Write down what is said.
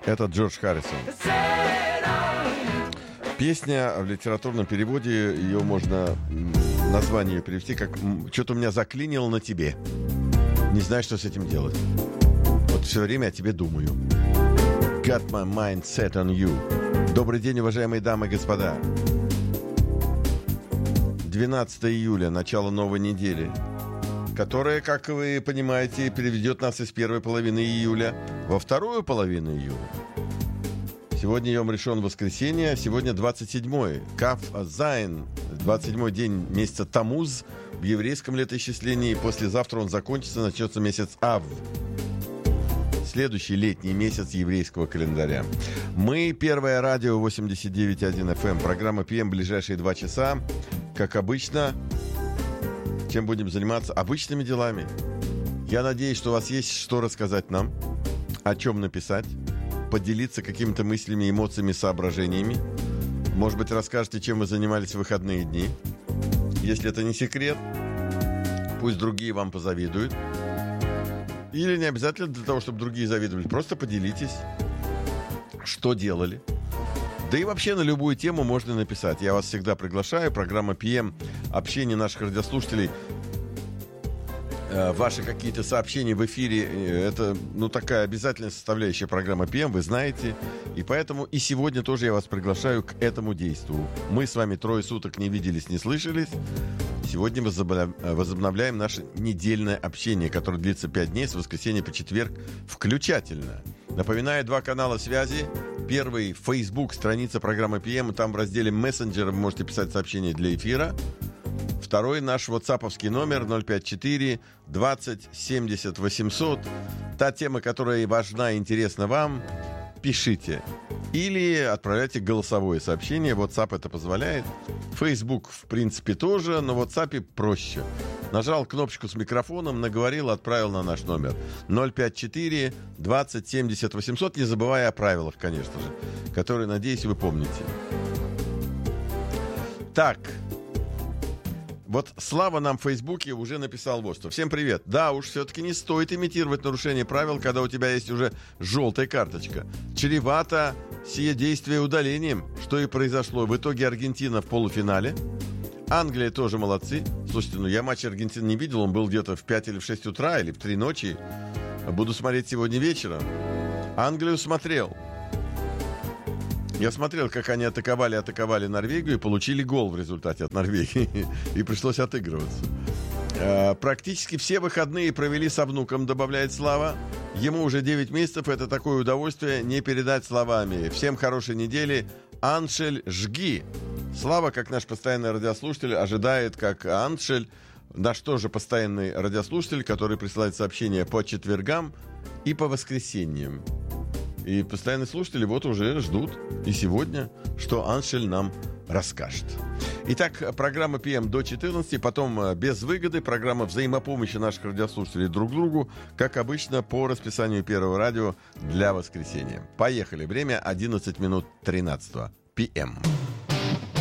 Это Джордж Харрисон. Песня в литературном переводе, ее можно название перевести как «Что-то у меня заклинило на тебе». Не знаю, что с этим делать. Вот все время о тебе думаю. Got my mind set on you. Добрый день, уважаемые дамы и господа. 12 июля, начало новой недели, которая, как вы понимаете, переведет нас из первой половины июля во вторую половину июля. Сегодня Йом Ришон, воскресенье, сегодня 27-й, Кав Зайн, 27-й день месяца Тамуз в еврейском летоисчислении. Послезавтра он закончится, начнется месяц Ав, следующий летний месяц еврейского календаря. Мы Первое радио 89.1 FM, программа ПМ ближайшие 2 часа. Как обычно, чем будем заниматься? Обычными делами. Я надеюсь, что у вас есть что рассказать нам, о чем написать, поделиться какими-то мыслями, эмоциями, соображениями. Может быть, расскажете, чем вы занимались в выходные дни. Если это не секрет, пусть другие вам позавидуют. Или не обязательно для того, чтобы другие завидовали. Просто поделитесь, что делали. Да и вообще на любую тему можно написать. Я вас всегда приглашаю. Программа ПМ, общение наших радиослушателей. Ваши какие-то сообщения в эфире, это, такая обязательная составляющая программы ПМ, вы знаете. И поэтому и сегодня тоже я вас приглашаю к этому действию. Мы с вами 3 суток не виделись, не слышались. Сегодня возобновляем наше недельное общение, которое длится 5 дней, с воскресенья по четверг включательно. Напоминаю, 2 канала связи. Первый — Facebook, страница программы ПМ. Там в разделе мессенджера вы можете писать сообщения для эфира. Второй — наш ватсаповский номер 054 20 70 800. Та тема, которая важна и интересна вам, пишите. Или отправляйте голосовое сообщение. WhatsApp это позволяет. Facebook, в принципе, тоже, но в WhatsApp проще. Нажал кнопочку с микрофоном, наговорил, отправил на наш номер 054 20 70 800. Не забывая о правилах, конечно же, которые, надеюсь, вы помните. Так. Вот Слава нам в Фейсбуке уже написал вот что. Всем привет. Да уж, все-таки не стоит имитировать нарушение правил, когда у тебя есть уже желтая карточка. Чревато сие действие удалением, что и произошло. В итоге Аргентина в полуфинале. Англия тоже молодцы. Слушайте, я матч Аргентины не видел. Он был где-то в 5 или в 6 утра, или в 3 ночи. Буду смотреть сегодня вечером. Англию смотрел. Я смотрел, как они атаковали Норвегию и получили гол в результате от Норвегии. И пришлось отыгрываться. Практически все выходные провели со внуком, добавляет Слава. Ему уже 9 месяцев. Это такое удовольствие не передать словами. Всем хорошей недели. Аншель, жги. Слава, как наш постоянный радиослушатель, ожидает, как Аншель, наш тоже постоянный радиослушатель, который присылает сообщения по четвергам и по воскресеньям. И постоянные слушатели вот уже ждут и сегодня, что Аншель нам расскажет. Итак, программа ПМ до 14, потом без выгоды, программа взаимопомощи наших радиослушателей друг другу, как обычно, по расписанию Первого радио для воскресенья. Поехали. Время 11 минут 13 ПМ.